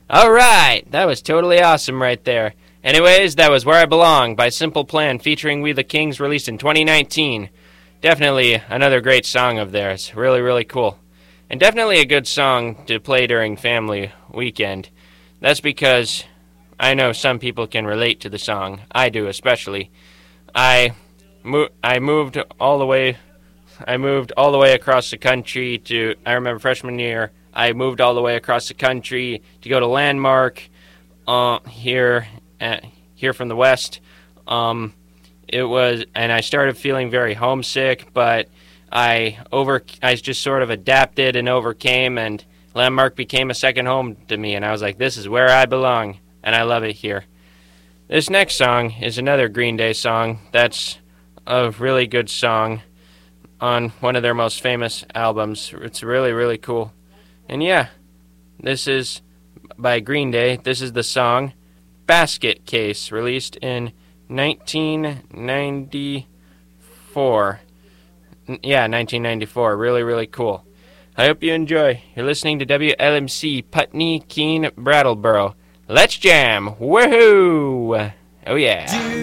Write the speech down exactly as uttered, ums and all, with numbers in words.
All right, that was totally awesome right there. Anyways, that was Where I Belong by Simple Plan featuring We the Kings, released in twenty nineteen. Definitely another great song of theirs. Really, really cool. And definitely a good song to play during family weekend. That's because I know some people can relate to the song. I do, especially. I, mo- I moved all the way... I moved all the way across the country to... I remember freshman year, I moved all the way across the country to go to Landmark uh, here... At, here from the West. Um, it was, and I started feeling very homesick, but I over, I just sort of adapted and overcame, and Landmark became a second home to me, and I was like, this is where I belong, and I love it here. This next song is another Green Day song that's a really good song on one of their most famous albums. It's really, really cool. And yeah, this is by Green Day. This is the song Basket Case, released in nineteen ninety-four. Yeah, nineteen ninety-four. Really, really cool. I hope you enjoy. You're listening to W L M C Putney, Keene, Brattleboro. Let's jam! Woohoo! Oh yeah.